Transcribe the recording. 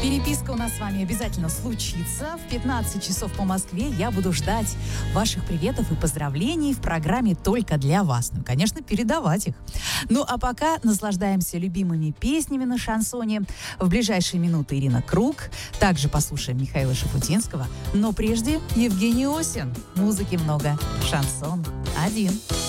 Переписка у нас с вами обязательно случится. В 15 часов по Москве я буду ждать ваших приветов и поздравлений в программе «Только для вас». Ну, конечно, передавать их. Ну, а пока наслаждаемся любимыми песнями на шансоне. В ближайшие минуты Ирина Круг. Также послушаем Михаила Шафутинского. Но прежде Евгений Осин. Музыки много. Шансон 1.